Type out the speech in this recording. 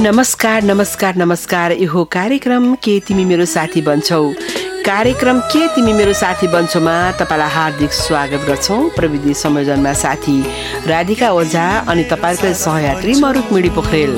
नमस्कार नमस्कार नमस्कार यो कार्यक्रम के तिमी मेरो साथी बन्छौ कार्यक्रम के तिमी मेरो साथी बन्छौमा तपाईलाई हार्दिक स्वागत गर्छौं प्रविधि संयोजनमा साथी राधिका ओझा अनि तपाईको सहयात्री म रुक्मिणी पोखरेल